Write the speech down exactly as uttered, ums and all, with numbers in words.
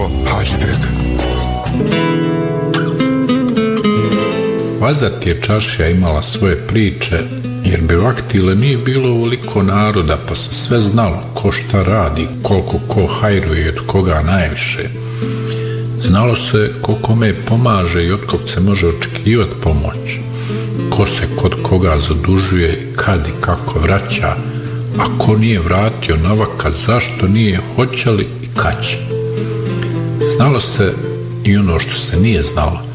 Hadžibek. Vazdat je čaršija imala svoje priče, jer bi vaktile nije bilo ovoliko naroda, pa se sve znalo ko šta radi, koliko ko hajruje i od koga najviše. Znalo se ko kome pomaže i od kog se može očekivati pomoć, ko se kod koga zadužuje, kad i kako vraća, a ko nije vratio novaka, zašto nije, hoće li i kad će. Znalo se i ono što se nije znalo,